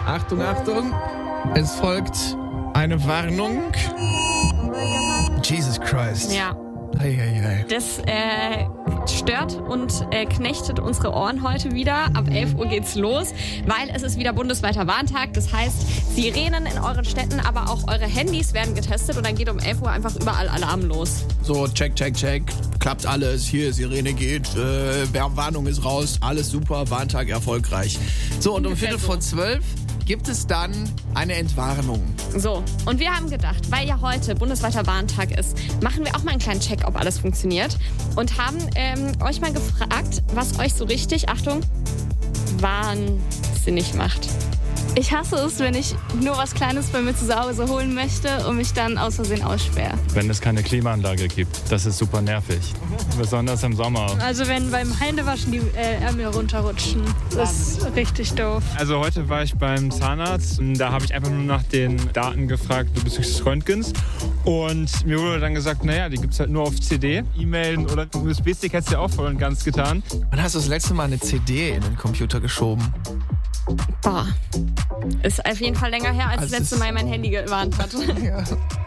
Achtung, Achtung. Es folgt eine Warnung. Jesus Christ. Ja. Ei. Das stört und knechtet unsere Ohren heute wieder. Ab 11 Uhr geht's los, weil es ist wieder bundesweiter Warntag. Das heißt, Sirenen in euren Städten, aber auch eure Handys werden getestet und dann geht um 11 Uhr einfach überall Alarm los. So, check. Klappt alles. Hier, Sirene geht. Warnung ist raus. Alles super. Warntag erfolgreich. So, und um Viertel vor 12 gibt es dann eine Entwarnung. So, und wir haben gedacht, weil ja heute bundesweiter Warntag ist, machen wir auch mal einen kleinen Check, ob alles funktioniert. Und haben euch mal gefragt, was euch so richtig, Achtung, wahnsinnig macht. Ich hasse es, wenn ich nur was Kleines bei mir zu Hause holen möchte und mich dann aus Versehen aussperre. Wenn es keine Klimaanlage gibt, das ist super nervig. Besonders im Sommer. Also wenn beim Händewaschen die Ärmel runterrutschen, das ist richtig doof. Also heute war ich beim Zahnarzt und da habe ich einfach nur nach den Daten gefragt bezüglich des Röntgens. Und mir wurde dann gesagt, naja, die gibt es halt nur auf CD. E-Mail oder USB-Stick hättest du ja auch voll und ganz getan. Wann hast du das letzte Mal eine CD in den Computer geschoben? Boah, ist auf jeden Fall länger her, als das letzte Mal mein Handy gewarnt hat. Ja.